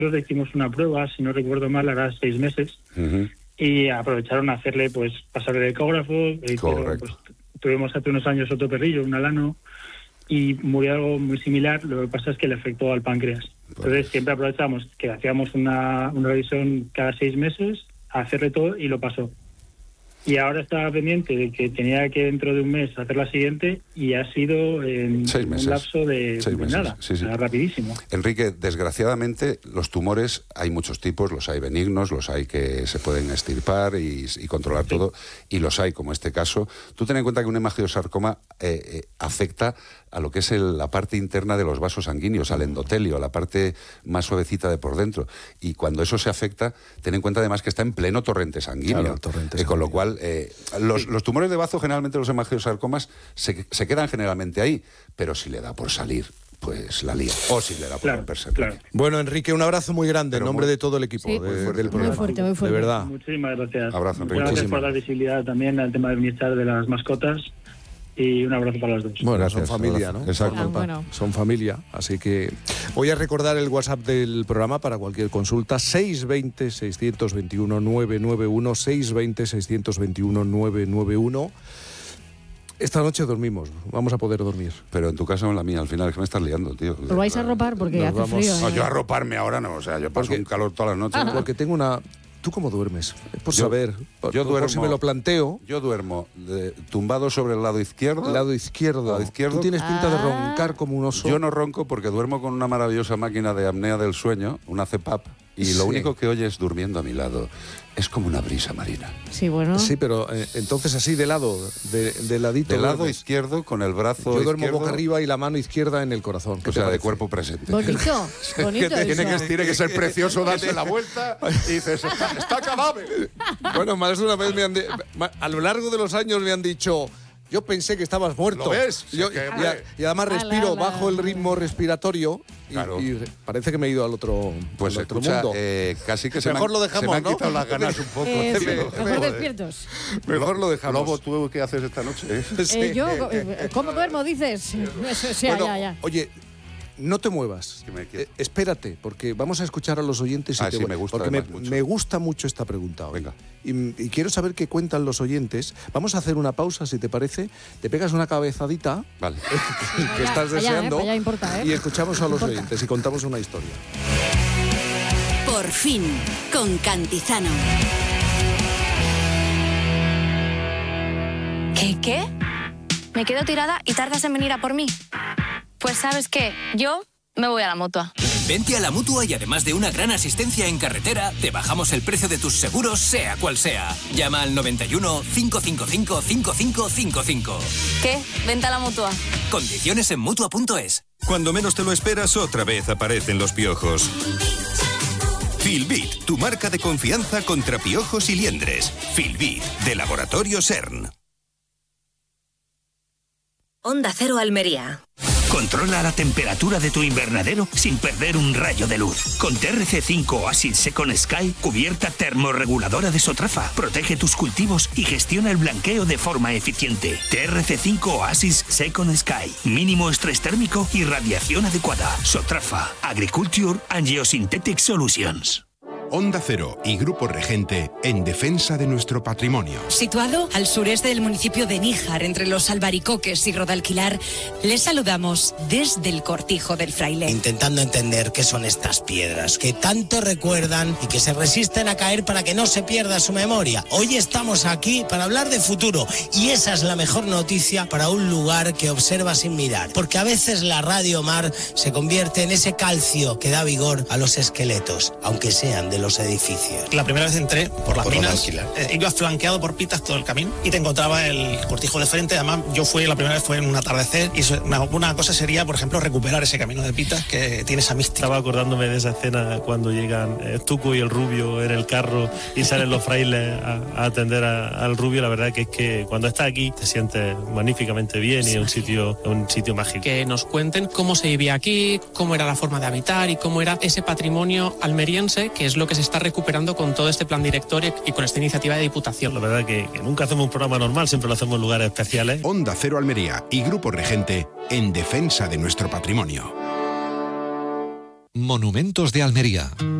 le hicimos una prueba, si no recuerdo mal, hará 6 meses, y aprovecharon a hacerle, pues, pasarle el ecógrafo. Pues, tuvimos hace unos años otro perrillo, un alano, y murió algo muy similar. Lo que pasa es que le afectó al páncreas. Entonces siempre aprovechamos que hacíamos una revisión cada 6 meses, a hacerle todo, y lo pasó. Y ahora estaba pendiente de que tenía que dentro de un mes hacer la siguiente, y ha sido en 6 meses. un lapso de nada, sí. rapidísimo. Enrique, desgraciadamente los tumores hay muchos tipos, los hay benignos, los hay que se pueden extirpar y controlar todo, y los hay como este caso. Tú ten en cuenta que un hemangiosarcoma afecta a lo que es la parte interna de los vasos sanguíneos, al endotelio, a la parte más suavecita de por dentro. Y cuando eso se afecta, ten en cuenta además que está en pleno torrente sanguíneo. Claro, torrente sanguíneo. Con lo cual, los tumores de bazo, generalmente los hemangiosarcomas, se quedan generalmente ahí, pero si le da por salir, pues la lía. O si le da por romperse. Claro. Bueno, Enrique, un abrazo muy grande en nombre de todo el equipo del programa. Muy fuerte, muy fuerte. De verdad. Muchísimas gracias. Abrazo, Enrique. Gracias por dar visibilidad también al tema del bienestar de las mascotas. Y un abrazo para los dos. Bueno, Gracias, son familia, ¿no? Exacto. Bueno. Son familia, así que voy a recordar el WhatsApp del programa para cualquier consulta: 620-621-991, 620-621-991. Esta noche dormimos, vamos a poder dormir. Pero en tu casa o en la mía, al final es que me estás liando, tío. ¿Lo vais a arropar? Porque hace frío. No, yo arroparme ahora no, o sea, yo paso un calor todas las noches. Porque tengo una... ¿Tú cómo duermes? Es por saber. Yo duermo, si me lo planteo. Yo duermo tumbado sobre el lado izquierdo. Lado izquierdo. Tú tienes pinta de roncar como un oso. Yo no ronco porque duermo con una maravillosa máquina de apnea del sueño, una CPAP, y lo único que oyes durmiendo a mi lado es como una brisa marina. Sí, bueno. Sí, pero entonces así de lado, de ladito. De lado izquierdo, con el brazo Yo duermo izquierdo, boca arriba y la mano izquierda en el corazón. O sea, de cuerpo presente. Bonito, bonito tiene que ser precioso darse la vuelta y dices, está cadáver. Bueno, más de una vez a lo largo de los años me han dicho... Yo pensé que estabas muerto. ¿Lo ves? Y además respiro bajo el ritmo respiratorio y parece que me he ido al otro, pues al otro escucha, mundo. Casi que mejor lo dejamos, se me han quitado las ganas un poco. Mejor despiertos. Mejor lo dejamos. Lobo, ¿tú qué haces esta noche? Yo, ¿cómo duermo, dices? Bueno, ya. Oye, no te muevas. Espérate, porque vamos a escuchar a los oyentes. Sí, me gusta, porque me gusta mucho esta pregunta hoy. Venga. Y quiero saber qué cuentan los oyentes. Vamos a hacer una pausa, si te parece. Te pegas una cabezadita, vale, que estás deseando, ya importa, y escuchamos a los oyentes y contamos una historia. Por fin, con Cantizano. ¿Qué? ¿Me quedo tirada y tardas en venir a por mí? Pues ¿sabes qué? Yo me voy a la Mutua. Vente a la Mutua y además de una gran asistencia en carretera, te bajamos el precio de tus seguros, sea cual sea. Llama al 91 555 5555. ¿Qué? Vente a la Mutua. Condiciones en Mutua.es. Cuando menos te lo esperas, otra vez aparecen los piojos. Filbit, tu marca de confianza contra piojos y liendres. Filbit, de Laboratorio CERN. Onda Cero Almería. Controla la temperatura de tu invernadero sin perder un rayo de luz. Con TRC5 Oasis Second Sky, cubierta termorreguladora de Sotrafa. Protege tus cultivos y gestiona el blanqueo de forma eficiente. TRC5 Oasis Second Sky. Mínimo estrés térmico y radiación adecuada. Sotrafa. Agriculture and Geosynthetic Solutions. Onda Cero y Grupo Regente en defensa de nuestro patrimonio. Situado al sureste del municipio de Níjar, entre los Albaricoques y Rodalquilar, les saludamos desde el Cortijo del Fraile. Intentando entender qué son estas piedras, que tanto recuerdan y que se resisten a caer para que no se pierda su memoria. Hoy estamos aquí para hablar de futuro y esa es la mejor noticia para un lugar que observa sin mirar. Porque a veces la Radio Mar se convierte en ese calcio que da vigor a los esqueletos, aunque sean de los edificios. La primera vez entré por las minas, iba flanqueado por pitas todo el camino y te encontraba el cortijo de frente. Además, la primera vez fue en un atardecer y una cosa sería, por ejemplo, recuperar ese camino de pitas que tiene esa mística. Estaba acordándome de esa escena cuando llegan Tuco y el Rubio en el carro y salen los frailes a atender al Rubio. La verdad que es que cuando estás aquí te sientes magníficamente bien y es un sitio mágico. Que nos cuenten cómo se vivía aquí, cómo era la forma de habitar y cómo era ese patrimonio almeriense, que es lo que se está recuperando con todo este plan director y con esta iniciativa de Diputación. La verdad que nunca hacemos un programa normal, siempre lo hacemos en lugares especiales. Onda Cero Almería y Grupo Regente en defensa de nuestro patrimonio. Monumentos de Almería.